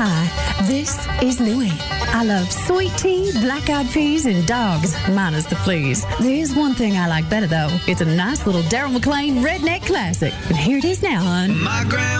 Hi, this is Louie. I love sweet tea, black-eyed peas, and dogs, minus the fleas. There is one thing I like better, though. It's a nice little Daryl McLean redneck classic. And here it is now, hon. My grandma